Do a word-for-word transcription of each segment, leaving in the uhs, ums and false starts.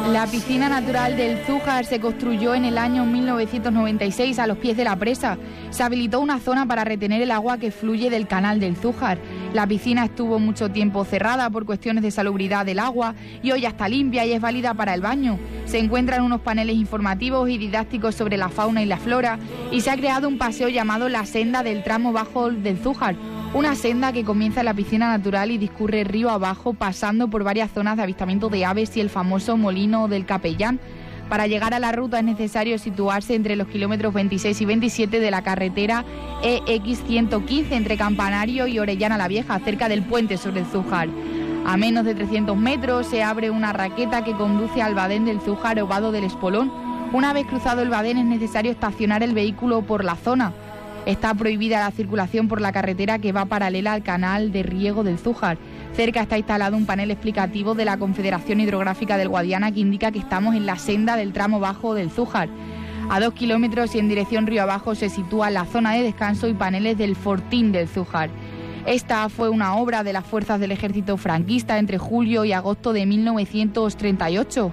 La piscina natural del Zújar se construyó en el año mil novecientos noventa y seis a los pies de la presa. Se habilitó una zona para retener el agua que fluye del canal del Zújar. La piscina estuvo mucho tiempo cerrada por cuestiones de salubridad del agua y hoy ya está limpia y es válida para el baño. Se encuentran unos paneles informativos y didácticos sobre la fauna y la flora y se ha creado un paseo llamado la Senda del Tramo Bajo del Zújar. Una senda que comienza en la piscina natural y discurre río abajo, pasando por varias zonas de avistamiento de aves y el famoso Molino del Capellán. Para llegar a la ruta es necesario situarse entre los kilómetros veintiséis y veintisiete de la carretera E X ciento quince entre Campanario y Orellana la Vieja, cerca del puente sobre el Zújar. A menos de trescientos metros se abre una raqueta que conduce al badén del Zújar o vado del Espolón. Una vez cruzado el badén es necesario estacionar el vehículo por la zona. Está prohibida la circulación por la carretera que va paralela al canal de riego del Zújar. Cerca está instalado un panel explicativo de la Confederación Hidrográfica del Guadiana que indica que estamos en la senda del tramo bajo del Zújar. A dos kilómetros y en dirección río abajo se sitúa la zona de descanso y paneles del Fortín del Zújar. Esta fue una obra de las fuerzas del ejército franquista entre julio y agosto de mil novecientos treinta y ocho.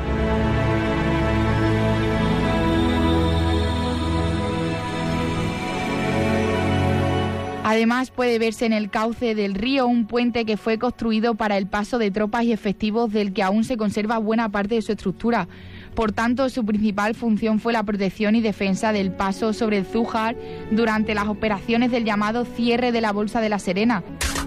Además puede verse en el cauce del río un puente que fue construido para el paso de tropas y efectivos del que aún se conserva buena parte de su estructura. Por tanto, su principal función fue la protección y defensa del paso sobre el Zújar durante las operaciones del llamado cierre de la Bolsa de la Serena.